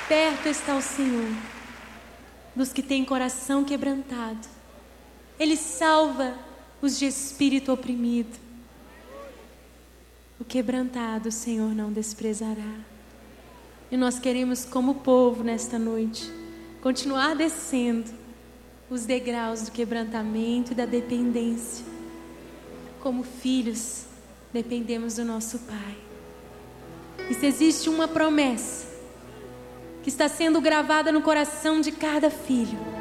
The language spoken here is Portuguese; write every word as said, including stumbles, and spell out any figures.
Perto está o Senhor dos que têm coração quebrantado. Ele salva os de espírito oprimido. O quebrantado o Senhor não desprezará. E nós queremos, como povo, nesta noite, continuar descendo os degraus do quebrantamento e da dependência. Como filhos, dependemos do nosso Pai. E se existe uma promessa que está sendo gravada no coração de cada filho,